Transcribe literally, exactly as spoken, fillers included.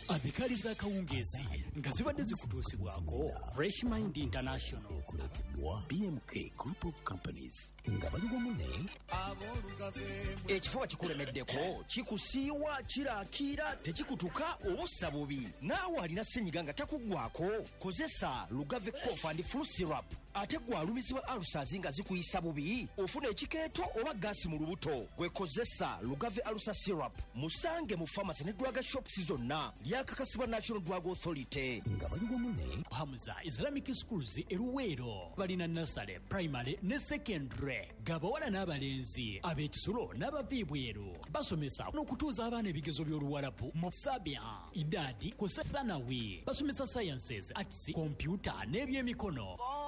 abikali za kawungezi nga zibadde zikutuusibwako Fresh Mind International okuleetebwa B M K Group of Companies nga bali wamu ne ekifuba kikulemeddeko kikusiiwa kiraakira tekikutuka obussa bubi naawe alina ssenyiga nga takuggwako kozesa Lugave Cough and Flu Syrup ate gwalumizibwa alusazi nga zikuyisa bubi ofuna ekikeeto oba gaasi mu lubuto gwekozesa Lugave Alusa Syrup musange mu pharmacy ne drug shops zonna lyakakasibwa National Drug Authority nga bali wamu ne Hamza Islamic Schools eruweero balina nursery primary ne secondary gabawala n'abalenzi ab'ekisulo n'abaviibweru basomesa n'okutuuza abaana ebigezo by'oluwalabu mu sabia idadi ku sethanawi basomesa sciences arts computer n'ebyemikono